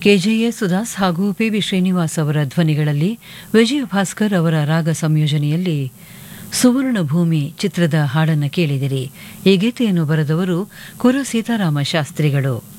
ಕೆಜೆಎ ಸುದಾಸ್ ಹಾಗೂ ಪಿಬಿ ಶ್ರೀನಿವಾಸ್ ಅವರ ಧ್ವನಿಗಳಲ್ಲಿ ವಿಜಯ ಭಾಸ್ಕರ್ ಅವರ ರಾಗ ಸಂಯೋಜನೆಯಲ್ಲಿ ಸುವರ್ಣ ಭೂಮಿ ಚಿತ್ರದ ಹಾಡನ್ನು ಕೇಳಿದಿರಿ. ಈ ಗೀತೆಯನ್ನು ಬರೆದವರು ಕುರು ಸೀತಾರಾಮ ಶಾಸ್ತ್ರಿಗಳು.